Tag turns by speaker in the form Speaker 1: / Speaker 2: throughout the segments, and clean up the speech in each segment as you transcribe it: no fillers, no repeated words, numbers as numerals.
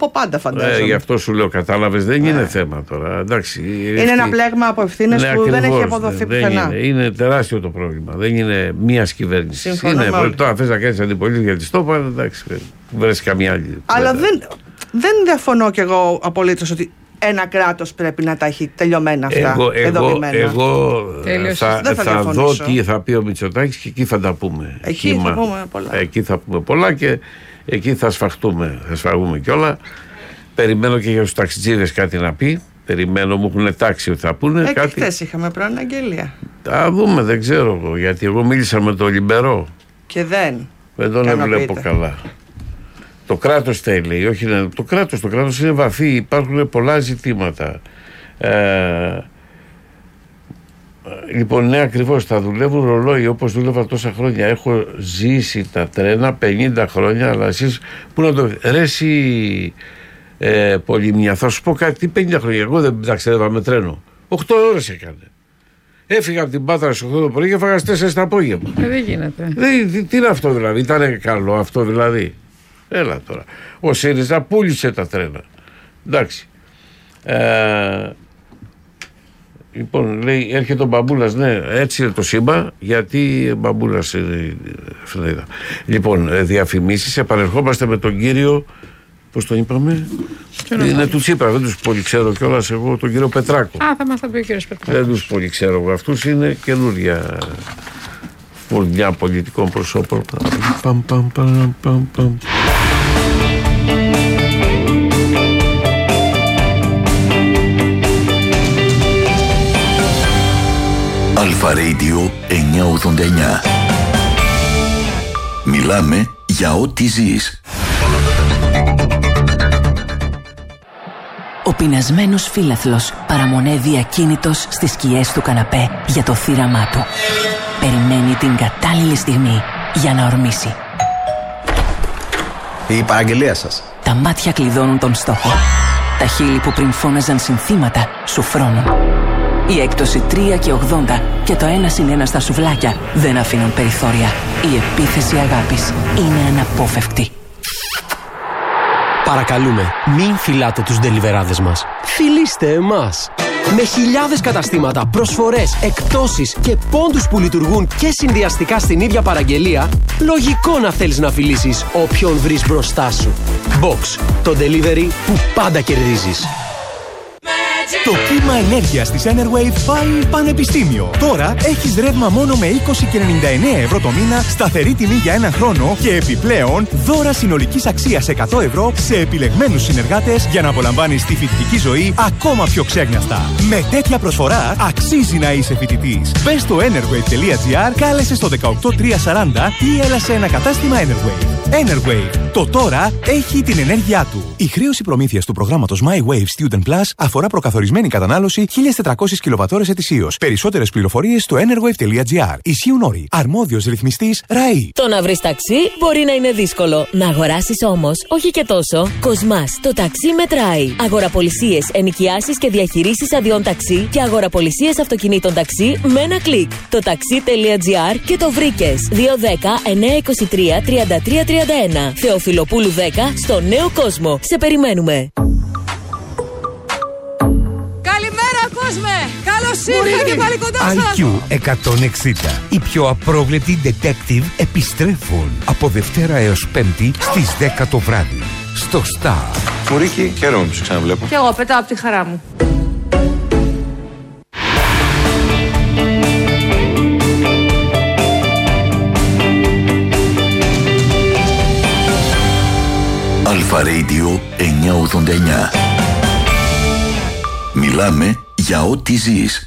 Speaker 1: από πάντα, φαντάζομαι.
Speaker 2: Γι' αυτό σου λέω, κατάλαβες, δεν είναι θέμα τώρα. Εντάξει,
Speaker 1: είναι ένα πλέγμα από ευθύνες που δεν έχει αποδοθεί πουθενά.
Speaker 2: Είναι τεράστιο το πρόβλημα. Δεν είναι μία κυβέρνηση. Τώρα θες να κάνεις αντιπολίτευση για τη Στόπα, εντάξει, βρες καμία άλλη.
Speaker 1: Αλλά δεν διαφωνώ κι εγώ απολύτως ότι ένα κράτος πρέπει να τα έχει τελειωμένα αυτά.
Speaker 2: Εγώ θα δω τι θα πει ο Μητσοτάκης και εκεί θα τα πούμε.
Speaker 1: Εκεί θα πούμε πολλά.
Speaker 2: Εκεί θα πούμε πολλά και εκεί θα σφαγούμε κιόλα. Περιμένω και για τους ταξιτζίδες κάτι να πει. Περιμένω, μου έχουν τάξει ότι θα πούνε κάτι.
Speaker 1: Χθες είχαμε προαναγγελία.
Speaker 2: Θα δούμε, δεν ξέρω εγώ, γιατί εγώ μίλησα με τον Λιμπερό.
Speaker 1: Και δεν
Speaker 2: τον βλέπω καλά. Το κράτος τα λέει, όχι το κράτος είναι βαθύ, υπάρχουν πολλά ζητήματα. Λοιπόν, ναι, ακριβώς, θα δουλεύουν ρολόι όπως δούλευα τόσα χρόνια. Έχω ζήσει τα τρένα 50 χρόνια, αλλά εσείς πού να το... Ρε εσύ Πολυμνιά, θα σου πω κάτι, 50 χρόνια, εγώ δεν ταξιδεύα με τρένο. 8 ώρες έκανε. Έφυγα από την Πάτρα στις 8 το πρωί και έφαγα στις 4 το απόγευμα.
Speaker 1: Δεν γίνεται.
Speaker 2: Τι είναι αυτό δηλαδή, ήταν καλό αυτό δηλαδή. Έλα τώρα. Ο ΣΥΡΙΖΑ πούλησε τα τρένα. Εντάξει. Λοιπόν, λέει, έρχεται ο Μπαμπούλας. Ναι, έτσι είναι το σύμπαν, γιατί Μπαμπούλας είναι. Λοιπόν, διαφημίσεις. Επανερχόμαστε με τον κύριο. Πώς τον είπαμε? Είναι του Τσίπρα. Δεν τους πολύ ξέρω κιόλας εγώ, τον κύριο Πετράκο.
Speaker 1: Θα μας τα πει ο κύριος Πετράκο.
Speaker 2: Δεν τους πολύ ξέρω εγώ. Αυτούς είναι καινούρια φουρνιά πολιτικών προσώπων.
Speaker 3: Αλφα Radio 989. Μιλάμε για ό,τι ζεις.
Speaker 4: Ο πεινασμένος φύλαθλος παραμονεύει ακίνητος στις σκιές του καναπέ για το θύραμά του. Περιμένει την κατάλληλη στιγμή για να ορμήσει.
Speaker 5: Η παραγγελία σας.
Speaker 4: Τα μάτια κλειδώνουν τον στόχο. Τα χείλη που πριν φώναζαν συνθήματα σου φρώνουν. Η έκπτωση 3 και 80 και το 1+1 στα σουβλάκια δεν αφήνουν περιθώρια. Η επίθεση αγάπης είναι αναπόφευκτη.
Speaker 6: Παρακαλούμε, μην φυλάτε τους ντελιβεράδες μας. Φιλήστε εμάς. Με χιλιάδες καταστήματα, προσφορές, εκπτώσεις και πόντους που λειτουργούν και συνδυαστικά στην ίδια παραγγελία, λογικό να θέλεις να φιλήσεις όποιον βρεις μπροστά σου. Box, το delivery που πάντα κερδίζεις.
Speaker 7: Το κύμα ενέργειας της Enerwave πάει πανεπιστήμιο. Τώρα έχεις ρεύμα μόνο με 20 και 99 ευρώ το μήνα, σταθερή τιμή για ένα χρόνο και επιπλέον δώρα συνολικής αξίας 100 ευρώ σε επιλεγμένους συνεργάτες για να απολαμβάνεις τη φοιτητική ζωή ακόμα πιο ξέγνιαστα. Με τέτοια προσφορά αξίζει να είσαι φοιτητής. Μπες στο enerwave.gr, κάλεσε στο 18340 ή έλα σε ένα κατάστημα Enerwave. Enerwave. Το τώρα έχει την ενέργειά του. Η χρέωση προμήθειας του προγράμματος My Wave Student Plus αφορά προκαθορισμένη κατανάλωση 1.400 κιλοβατώρες ετησίως. Περισσότερες πληροφορίες στο enerwave.gr. Ισχύουν όροι. Αρμόδιος ρυθμιστής ΡΑΗ.
Speaker 8: Το να βρεις ταξί μπορεί να είναι δύσκολο. Να αγοράσεις όμως, όχι και τόσο. Κοσμάς, το ταξί μετράει. Αγοραπολισίες, ενοικιάσεις και διαχειρήσεις αδειών ταξί και αγοραπολισίες αυτοκινήτων ταξί με ένα κλικ. Το ταξί.gr και το βρήκες. 210-923-3331. Θεοφιλοπούλου 10 στο Νέο Κόσμο. Σε περιμένουμε.
Speaker 9: Καλημέρα κόσμε! Καλώς ήρθατε και πάλι κοντά σας!
Speaker 10: IQ 160. Οι πιο απρόβλεπτοι detective επιστρέφουν από Δευτέρα έως Πέμπτη στις 10 το βράδυ. Στο Star.
Speaker 5: Μουρίκη, χαίρομαι που σε ξαναβλέπω.
Speaker 9: Και εγώ πετάω από τη χαρά μου.
Speaker 3: Αλφα Radio 989. Μιλάμε για ό,τι ζεις.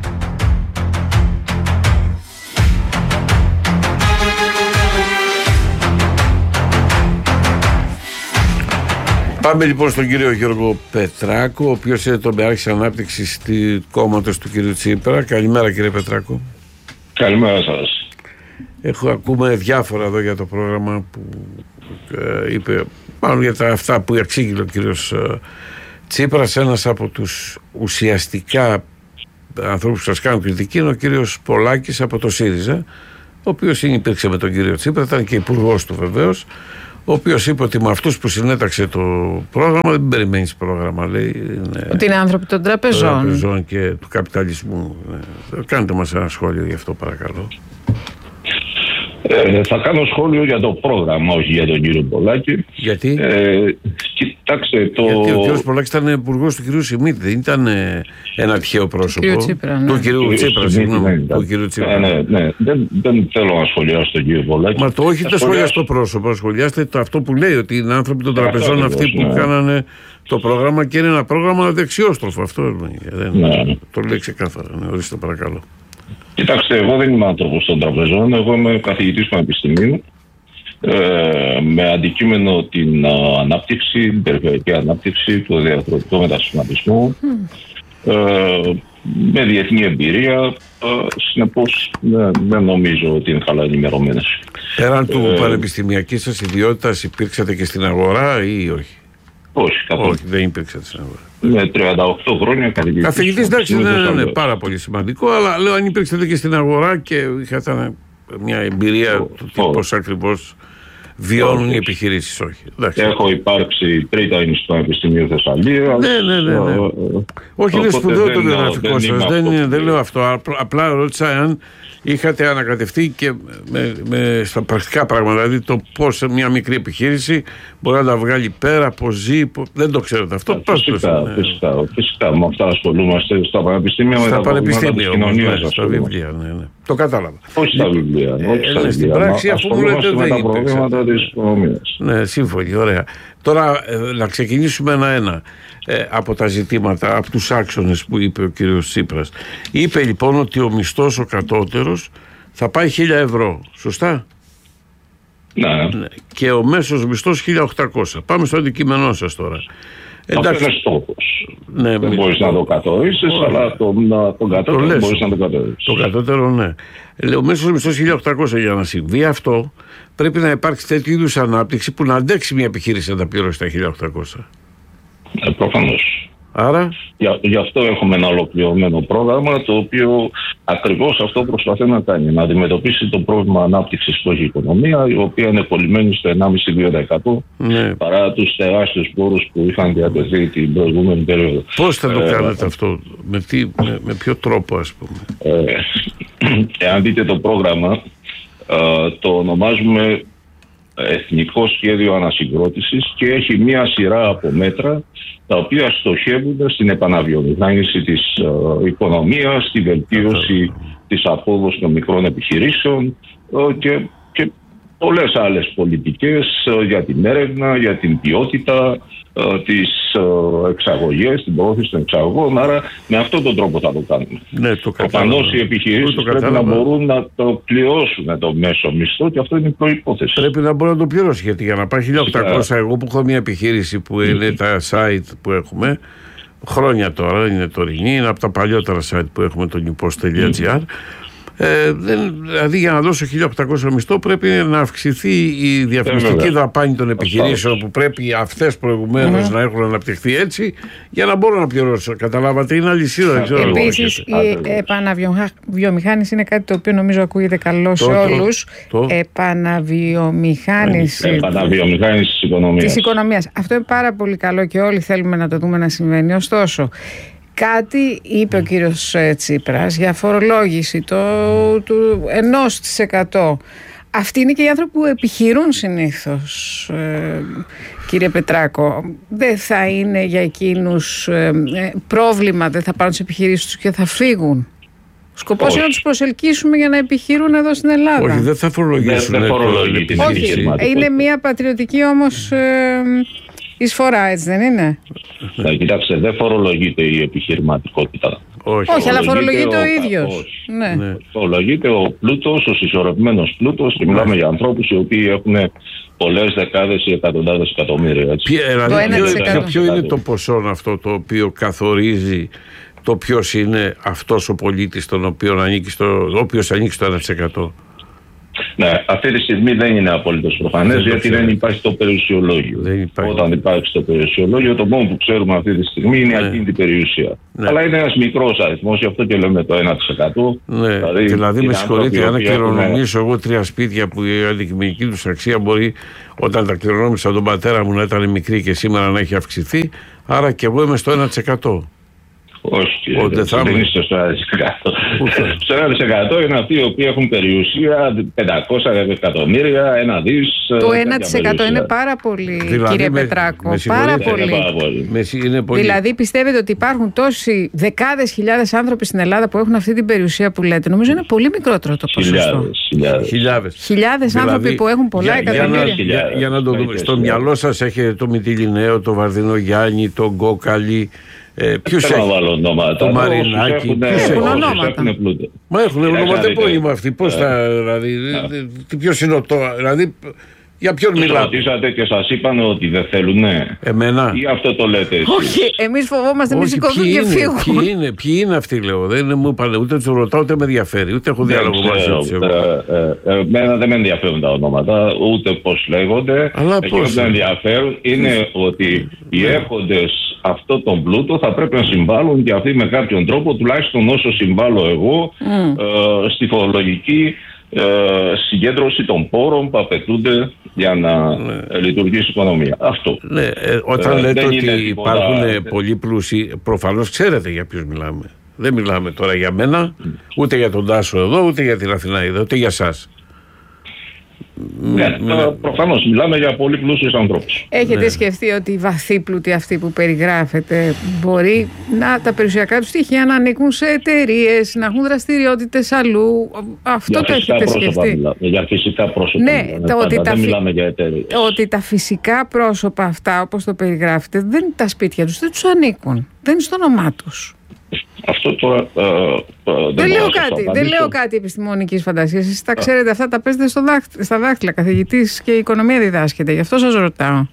Speaker 2: Πάμε λοιπόν στον κύριο Γιώργο Πετράκο, ο οποίος είναι το μεάρχης ανάπτυξης του κόμματος του κύριου Τσίπρα. Καλημέρα κύριε Πετράκο.
Speaker 11: Καλημέρα σας.
Speaker 2: Ακούμε διάφορα εδώ για το πρόγραμμα που είπε, μάλλον για αυτά που εξήγηλε ο κύριος Τσίπρας. Ένας από τους ουσιαστικά ανθρώπους που σας κάνουν κριτική είναι ο κύριος Πολάκης από το ΣΥΡΙΖΑ, ο οποίος υπήρξε με τον κύριο Τσίπρα, ήταν και υπουργός του βεβαίως, ο οποίος είπε ότι με αυτούς που συνέταξε το πρόγραμμα δεν περιμένεις πρόγραμμα, λέει.
Speaker 12: Ότι είναι άνθρωποι των τραπεζών
Speaker 2: και του καπιταλισμού. Κάντε μας ένα σχόλιο γι' αυτό, παρακαλώ.
Speaker 11: Θα κάνω σχόλιο για το πρόγραμμα, όχι για τον κύριο Πολάκη.
Speaker 2: Γιατί?
Speaker 11: Κοιτάξτε,
Speaker 2: γιατί ο κύριος Πολάκης ήταν υπουργός του κυρίου Σιμίτη, δεν ήταν ένα τυχαίο πρόσωπο. Του κυρίου Τσίπρα, συγγνώμη.
Speaker 11: Ναι. Δεν θέλω να σχολιάσω τον κύριο Πολάκη.
Speaker 2: Μα το όχι το σχολιάσω το πρόσωπο, σχολιάστε το αυτό που λέει, ότι είναι άνθρωποι των τραπεζών αυτοί που κάνανε το πρόγραμμα και είναι ένα πρόγραμμα δεξιόστροφο. Αυτό το λέει ξεκάθαρα. Ορίστε, παρακαλώ.
Speaker 11: Κοιτάξτε, εγώ δεν είμαι άνθρωπος των τραπεζών, εγώ είμαι καθηγητής πανεπιστημίου με αντικείμενο την ανάπτυξη, την περιφερειακή ανάπτυξη, το διαρθρωτικό μετασχηματισμό, με διεθνή εμπειρία, συνεπώς δεν νομίζω ότι είναι καλά ενημερωμένες.
Speaker 2: Πέραν του πανεπιστημιακής σας ιδιότητας υπήρξατε και στην αγορά ή όχι?
Speaker 11: Όχι, καθόλου.
Speaker 2: Όχι, δεν υπήρξατε στην αγορά.
Speaker 11: Με 38 χρόνια καθηγητής.
Speaker 2: Καθηγητής, εντάξει, είναι πάρα πολύ σημαντικό, αλλά λέω αν υπήρξατε και στην αγορά και είχατε μια εμπειρία του πώς ακριβώς βιώνουν οι επιχειρήσεις, όχι. Εντάξει.
Speaker 11: Έχω υπάρξει τρίτα είναι στο Πανεπιστημίο Θεσσαλίας.
Speaker 2: Ναι. Όχι, είναι σπουδαίο το βιογραφικό σας, δεν λέω αυτό. Απλά ρώτησα αν είχατε ανακατευτεί και στα πρακτικά πράγματα, δηλαδή το πώς μια μικρή επιχείρηση μπορεί να τα βγάλει πέρα, πώς ζει, δεν το ξέρετε αυτό.
Speaker 11: Φυσικά, με αυτά ασχολούμαστε στα πανεπιστήμια,
Speaker 2: στα πανεπιστήμια, στα βιβλία. Ναι. Το κατάλαβα.
Speaker 11: Όχι στα βιβλία.
Speaker 2: Στην πράξη, αφού μου λέτε
Speaker 11: δεν τα προβλήματα της οικονομίας.
Speaker 2: Ναι, σύμφωνοι, ωραία. Τώρα να ξεκινήσουμε ένα-ένα από τα ζητήματα, από τους άξονες που είπε ο κύριος Τσίπρας. Είπε λοιπόν ότι ο μισθός ο κατώτερος θα πάει 1.000 ευρώ, σωστά?
Speaker 11: Ναι.
Speaker 2: Και ο μέσος μισθός 1.800. Πάμε στο αντικείμενό σας τώρα.
Speaker 11: Αυτό είναι στόχος. Ναι, δεν μπορείς να το καθορίσεις, αλλά τον κατώτερο μπορείς να το καθορίσεις.
Speaker 2: Το κατώτερο, ναι. Ο μέσος μισθός 1.800, για να συμβεί αυτό πρέπει να υπάρξει τέτοιου είδους ανάπτυξη που να αντέξει μια επιχείρηση να τα πληρώσει τα 1.800.
Speaker 11: Προφανώς.
Speaker 2: Άρα.
Speaker 11: Γι' αυτό έχουμε ένα ολοκληρωμένο πρόγραμμα, το οποίο ακριβώς αυτό προσπαθεί να κάνει. Να αντιμετωπίσει το πρόβλημα ανάπτυξης που έχει η οικονομία, η οποία είναι κολλημένη στο 1,5-2%, παρά τους τεράστιους πόρους που είχαν διατεθεί την προηγούμενη περίοδο.
Speaker 2: Πώς θα το κάνετε αυτό, με ποιο τρόπο, ας πούμε?
Speaker 11: Εάν δείτε το πρόγραμμα, το ονομάζουμε Εθνικό Σχέδιο Ανασυγκρότησης και έχει μία σειρά από μέτρα τα οποία στοχεύουν στην επαναβιομηχάνηση της οικονομίας, στη βελτίωση της απόδοσης των μικρών επιχειρήσεων και πολλές άλλες πολιτικές για την έρευνα, για την ποιότητα, τις εξαγωγές, την προώθηση των εξαγωγών. Άρα με αυτόν τον τρόπο θα το κάνουμε.
Speaker 2: Ναι,
Speaker 11: προφανώς οι επιχειρήσεις πρέπει να μπορούν να το πληρώσουν το μέσο μισθό και αυτό είναι η προϋπόθεση.
Speaker 2: Πρέπει να μπορεί να το πληρώσει, γιατί για να πάει 1.800, εγώ που έχω μια επιχείρηση που είναι τα site που έχουμε χρόνια τώρα, είναι τωρινή, είναι από τα παλιότερα site που έχουμε, το newpost.gr. Δηλαδή για να δώσω 1.800 μισθό πρέπει να αυξηθεί η διαφημιστική δαπάνη των επιχειρήσεων που πρέπει αυτές προηγουμένως να έχουν αναπτυχθεί έτσι για να μπορώ να πληρώσω. Καταλάβατε, είναι αλυσίδα.
Speaker 12: Επίσης η επαναβιομηχάνηση είναι κάτι το οποίο νομίζω ακούγεται καλό σε όλους. Επαναβιομηχάνηση της οικονομίας. Αυτό είναι πάρα πολύ καλό και όλοι θέλουμε να το δούμε να συμβαίνει. Ωστόσο, κάτι είπε ο κύριος Τσίπρας για φορολόγηση του 1%. Αυτοί είναι και οι άνθρωποι που επιχειρούν συνήθως, κύριε Πετράκο. Δεν θα είναι για εκείνους πρόβλημα, δεν θα πάρουν τις επιχειρήσεις τους και θα φύγουν? Σκοπός είναι να τους προσελκύσουμε για να επιχειρούν εδώ στην Ελλάδα.
Speaker 2: Όχι, δεν θα φορολογήσουν.
Speaker 12: Όχι, είναι μια πατριωτική όμως εισφορά, έτσι δεν είναι?
Speaker 11: Κοιτάξτε, δεν φορολογείται η επιχειρηματικότητα.
Speaker 12: Όχι, αλλά φορολογείται ο ίδιος. Ναι.
Speaker 11: Φορολογείται ο πλούτος, ο συσσωρευμένος πλούτος και μιλάμε για ανθρώπους οι οποίοι έχουν πολλές δεκάδες ή εκατοντάδες εκατομμύρια.
Speaker 2: Ποιο είναι το ποσό αυτό το οποίο καθορίζει το ποιος είναι αυτός ο πολίτης ο οποίος ανήκει στο 1%?
Speaker 11: Ναι, αυτή τη στιγμή δεν είναι απολύτως προφανές, γιατί δεν υπάρχει το περιουσιολόγιο. Όταν υπάρχει το περιουσιολόγιο, το μόνο που ξέρουμε αυτή τη στιγμή είναι η ακίνητη περιουσία. Αλλά είναι ένας μικρός αριθμός, γι' αυτό και λέμε το 1%.
Speaker 2: Ναι, δηλαδή με συγχωρείτε, αν κληρονομήσω εγώ 3 σπίτια που η αντικειμενική τους αξία μπορεί, όταν τα κληρονόμησα τον πατέρα μου να ήταν μικρή και σήμερα να έχει αυξηθεί, άρα και εγώ είμαι στο 1%.
Speaker 11: Όχι, δεν είστε στο 1%. Στο 1% είναι αυτοί οι οποίοι έχουν περιουσία 500 εκατομμύρια, 1 δις.
Speaker 12: Το 1% είναι πάρα πολύ, δηλαδή, κύριε Πετράκο. Πάρα πολύ. Δηλαδή, πιστεύετε ότι υπάρχουν τόσοι δεκάδες χιλιάδες άνθρωποι στην Ελλάδα που έχουν αυτή την περιουσία που λέτε? Νομίζω είναι πολύ μικρότερο το ποσοστό. Χιλιάδες άνθρωποι που έχουν πολλά εκατομμύρια.
Speaker 2: Για να το δούμε. Στο μυαλό σας έχετε το Μυτιληναίο, το Βαρδινογιάννη, το Γκόκαλη. Ποιος έχει το Μαρινάκι?
Speaker 11: Έχουν ονόματα.
Speaker 2: Μα έχουν ονόματα, επώνυμα αυτοί. Πώς θα, δηλαδή, ποιος είναι δηλαδή, για ποιον μιλάτε?
Speaker 11: Ρωτήσατε και σας είπαν ότι δεν θέλουνε.
Speaker 2: Εμένα?
Speaker 11: Ή αυτό το λέτε εσείς?
Speaker 12: Όχι, εμείς φοβόμαστε, εμείς σηκωθούν και φύγουν.
Speaker 2: Ποιοι είναι αυτοί, λέω? Δεν μου είπαν, ούτε τους ρωτάω, ούτε με ενδιαφέρει, ούτε έχω διάλογο μαζί τους.
Speaker 11: Εμένα δεν με ενδιαφέρουν τα ονόματα, ούτε πώς λέγονται. Εκείνο που με ενδιαφέρουν είναι ότι οι έχοντες αυτό τον πλούτο θα πρέπει να συμβάλλουν και αυτοί με κάποιον τρόπο, τουλάχιστον όσο συμβάλλω εγώ, στη φορολογική συγκέντρωση των πόρων που απαιτούνται για να λειτουργήσει η οικονομία. Αυτό.
Speaker 2: Ναι, όταν λέτε ότι υπάρχουν πολλοί πλούσιοι, προφανώς ξέρετε για ποιους μιλάμε. Δεν μιλάμε τώρα για μένα, ούτε για τον Τάσο εδώ, ούτε για την Αθηναίδα, ούτε για εσάς.
Speaker 11: Ναι, προφανώς μιλάμε για πολύ πλούσιους ανθρώπους.
Speaker 12: Έχετε σκεφτεί ότι οι βαθύπλουτοι αυτοί που περιγράφετε μπορεί τα περιουσιακά τους στοιχεία να ανήκουν σε εταιρείες, να έχουν δραστηριότητες αλλού? Αυτό το έχετε σκεφτεί?
Speaker 11: Για φυσικά πρόσωπα.
Speaker 12: Ναι,
Speaker 11: δεν μιλάμε για εταιρείες.
Speaker 12: Ότι τα φυσικά πρόσωπα αυτά, όπως το περιγράφετε, τα σπίτια τους δεν τους ανήκουν. Δεν είναι στο όνομά τους.
Speaker 11: Αυτό τώρα
Speaker 12: δεν λέω κάτι επιστημονικής φαντασίας. Εσείς τα ξέρετε αυτά, τα παίζετε στα δάχτυλα. Καθηγητής και οικονομία διδάσκεται. Γι' αυτό σας ρωτάω.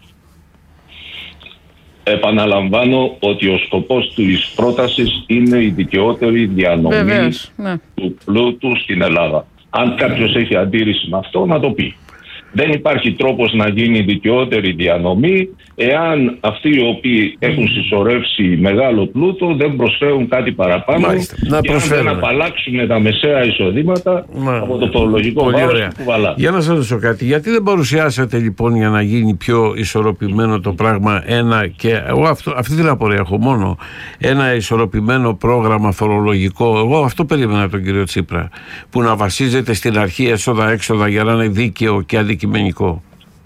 Speaker 11: Επαναλαμβάνω ότι ο σκοπός της πρότασης είναι η δικαιότερη διανομή του πλούτου στην Ελλάδα. Αν κάποιος έχει αντίρρηση με αυτό, να το πει. Δεν υπάρχει τρόπος να γίνει δικαιότερη διανομή εάν αυτοί οι οποίοι έχουν συσσωρεύσει μεγάλο πλούτο δεν προσφέρουν κάτι παραπάνω. Και αν δεν απαλλάξουν τα μεσαία εισοδήματα από το φορολογικό βάρος που κουβαλά.
Speaker 2: Για να σας ρωτήσω κάτι, γιατί δεν παρουσιάσατε λοιπόν για να γίνει πιο ισορροπημένο το πράγμα εγώ αυτή την απορία έχω μόνο, ένα ισορροπημένο πρόγραμμα φορολογικό? Εγώ αυτό περίμενα τον κύριο Τσίπρα, που να βασίζεται στην αρχή έσοδα-έξοδα για να είναι δίκαιο και αντικειμενικό.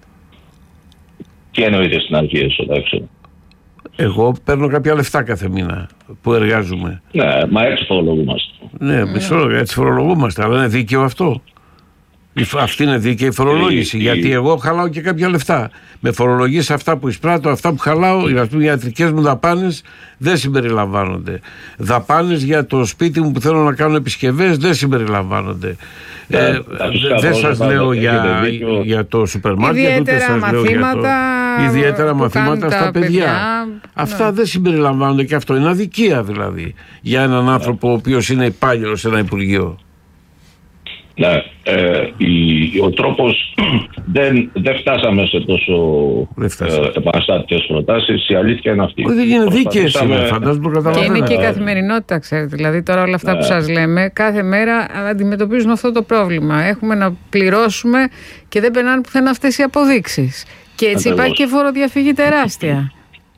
Speaker 11: Τι εννοείται στην αρχή έσοδα-έξοδα?
Speaker 2: Εγώ παίρνω κάποια λεφτά κάθε μήνα που εργάζομαι.
Speaker 11: Ναι, μα έτσι φορολογούμαστε.
Speaker 2: Ναι, έτσι φορολογούμαστε, αλλά είναι δίκαιο αυτό? Αυτή είναι δίκαιη φορολόγηση, γιατί εγώ χαλάω και κάποια λεφτά. Με φορολογείς αυτά που εισπράττω, αυτά που χαλάω, οι ιατρικές μου δαπάνες δεν συμπεριλαμβάνονται. Δαπάνες για το σπίτι μου που θέλω να κάνω επισκευές δεν συμπεριλαμβάνονται. Δεν σας λέω για το σούπερ μάρκετ, ούτε σας λέω για ιδιαίτερα μαθήματα στα παιδιά. Αυτά δεν συμπεριλαμβάνονται και αυτό είναι αδικία δηλαδή για έναν άνθρωπο ο οποίος είναι υπάλληλος σε ένα υπουργείο.
Speaker 11: Ναι, ο τρόπος δεν φτάσαμε σε τόσο επαναστατικές προτάσεις. Η αλήθεια είναι αυτή.
Speaker 2: Δεν είναι δίκαιες σήμερα, φαντάζομαι το καταλαβαίνω.
Speaker 12: Και είναι και η καθημερινότητα, ξέρετε. Δηλαδή τώρα όλα αυτά που σας λέμε κάθε μέρα αντιμετωπίζουν αυτό το πρόβλημα. Έχουμε να πληρώσουμε και δεν περνάνε πουθενά αυτές οι αποδείξεις. Και έτσι υπάρχει και φοροδιαφυγή τεράστια.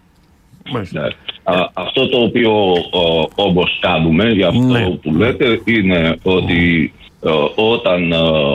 Speaker 11: Αυτό το οποίο όμως κάνουμε, για αυτό που λέτε, είναι ότι όταν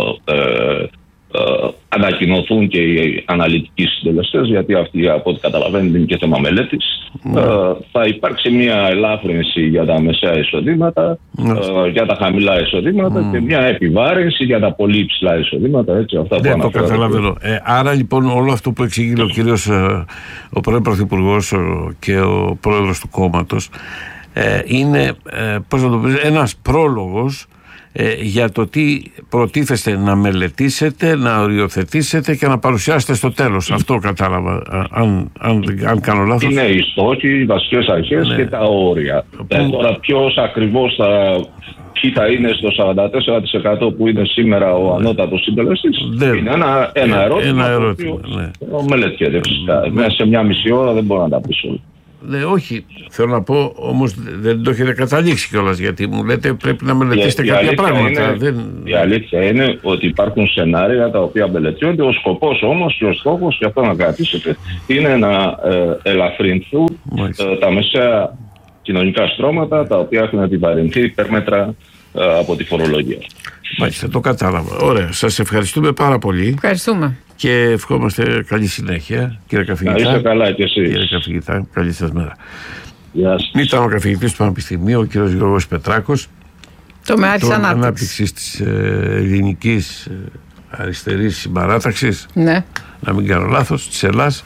Speaker 11: ανακοινωθούν και οι αναλυτικοί συντελεστές, γιατί αυτοί από ό,τι καταλαβαίνετε είναι και θέμα μελέτης, θα υπάρξει μια ελάφρυνση για τα μεσαία εισοδήματα, για τα χαμηλά εισοδήματα και μια επιβάρυνση για τα πολύ υψηλά εισοδήματα. Έτσι, αυτά
Speaker 2: δεν το καταλαβαίνω. Άρα λοιπόν όλο αυτό που εξηγεί ο κύριος ο πρώην Πρωθυπουργός και ο πρόεδρος του κόμματος είναι ένας πρόλογος για το τι προτίθεστε να μελετήσετε, να οριοθετήσετε και να παρουσιάσετε στο τέλος. Αυτό κατάλαβα, αν κάνω λάθος.
Speaker 11: Είναι οι στόχοι, οι βασικές αρχές και τα όρια. Τώρα ποιος ακριβώς ποιοι θα είναι στο 44% που είναι σήμερα ο ανώτατος συντελεστής, είναι ένα ερώτημα το μελετιέται φυσικά. Μέσα σε μια μισή ώρα δεν μπορώ να τα πεις όλα.
Speaker 2: Ναι, όχι. Θέλω να πω, όμως δεν το έχετε καταλήξει κιόλας, γιατί μου λέτε πρέπει να μελετήσετε κάποια πράγματα.
Speaker 11: Η αλήθεια είναι ότι υπάρχουν σενάρια τα οποία μελετιούνται. Ο σκοπός όμως και ο στόχος, και αυτό να κρατήσετε, είναι να ελαφρυνθούν τα μεσαία κοινωνικά στρώματα τα οποία έχουν επιβαρυνθεί υπέρμετρα από τη φορολογία.
Speaker 2: Μάλιστα, το κατάλαβα. Ωραία. Σας ευχαριστούμε πάρα πολύ.
Speaker 12: Ευχαριστούμε.
Speaker 2: Και ευχόμαστε καλή συνέχεια, κύριε καθηγητά.
Speaker 11: Να είστε καλά και εσείς.
Speaker 2: Κύριε καθηγητά, καλή σας μέρα.
Speaker 11: Γεια σας.
Speaker 2: Ήταν ο καθηγητής του Πανεπιστημίου, ο κύριος Γιώργος Πετράκος.
Speaker 12: Τομεάρχης
Speaker 2: ανάπτυξης της ελληνικής αριστερής συμπαράταξης.
Speaker 12: Ναι.
Speaker 2: Να μην κάνω λάθος, της Ελλάς.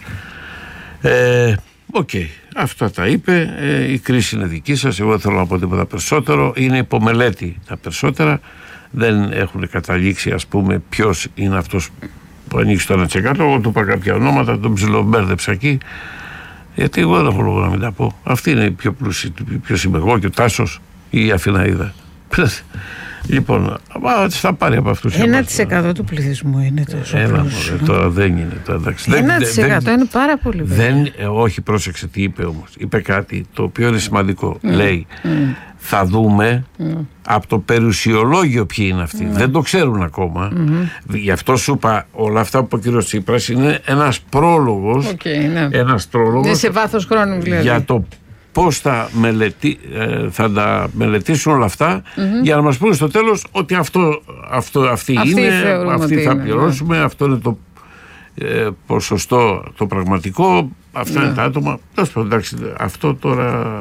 Speaker 2: Οκ. Αυτά τα είπε. Η κρίση είναι δική σας. Εγώ δεν θέλω να πω τίποτα περισσότερο. Είναι υπομελέτη τα περισσότερα. Δεν έχουν καταλήξει, ας πούμε, ποιος είναι αυτός που ανοίξει το 1%. Εγώ του είπα κάποια ονόματα, τον ψιλομπέρδεψα εκεί. Γιατί εγώ δεν έχω λόγο να μην τα πω. Αυτή είναι η πιο πλούσιοι. Ποιος είμαι εγώ και ο Τάσος ή η Αθηναίδα. Λοιπόν, θα πάρει από αυτούς.
Speaker 12: 1% του πληθυσμού είναι τόσο πλούσιο.
Speaker 2: Τώρα δεν είναι.
Speaker 12: 1% είναι πάρα πολύ βέβαιο.
Speaker 2: Όχι, πρόσεξε τι είπε όμως. Είπε κάτι το οποίο είναι σημαντικό. Λέει, θα δούμε από το περιουσιολόγιο ποιοι είναι αυτοί. Δεν το ξέρουν ακόμα. Γι' αυτό σου είπα, όλα αυτά που είπε ο κ. Τσίπρας είναι ένας πρόλογος. Ένας πρόλογος.
Speaker 12: Είναι σε βάθος χρόνου δηλαδή.
Speaker 2: Για το πώς θα τα μελετήσουν όλα αυτά για να μας πούνε στο τέλος ότι αυτή είναι, αυτή θα πληρώσουμε, αυτό είναι το ποσοστό το πραγματικό, αυτά είναι τα άτομα. Εντάξει, αυτό τώρα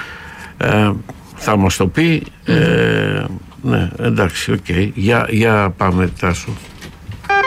Speaker 2: θα μας το πει. Ναι, εντάξει, οκ. Για πάμε, Τάσο.